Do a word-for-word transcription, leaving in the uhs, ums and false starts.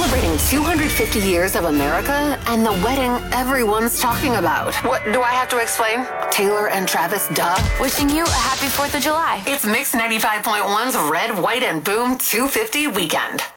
celebrating two hundred fifty years of America and the wedding everyone's talking about. What, do I have to explain? Taylor and Travis, duh. Wishing you a happy fourth of July. It's Mix ninety-five point one's Red, White, and Boom two fifty weekend.